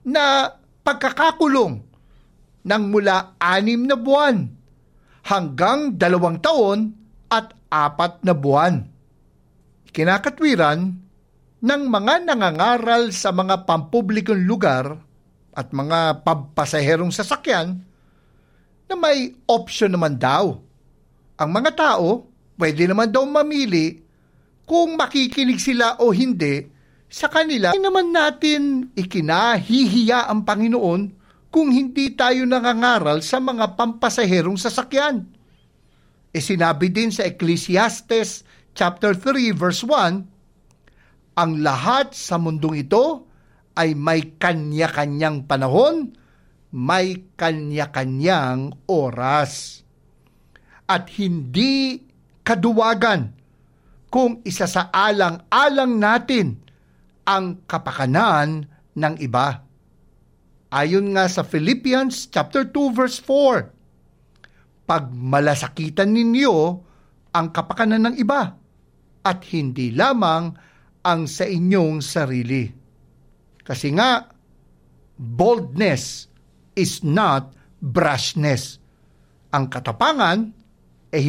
na pagkakakulong ng mula 6 na buwan hanggang 2 taon at 4 na buwan. Kinakatwiran ng mga nangangaral sa mga pampublikong lugar at mga pampasaherong sasakyan na may option naman daw. Ang mga tao pwede naman daw mamili kung makikinig sila o hindi sa kanila. Hindi naman natin ikinahihiya ang Panginoon kung hindi tayo nangangaral sa mga pampasaherong sasakyan. Sinabi din sa Ecclesiastes chapter 3 verse 1, ang lahat sa mundong ito ay may kanya-kanyang panahon, may kanya-kanyang oras. At hindi kaduwagan kung isasaalang-alang natin ang kapakanan ng iba. Ayon nga sa Philippians chapter 2 verse 4, pag malasakitan ninyo ang kapakanan ng iba at hindi lamang ang sa inyong sarili. Kasi nga, boldness is not brashness. Ang katapangan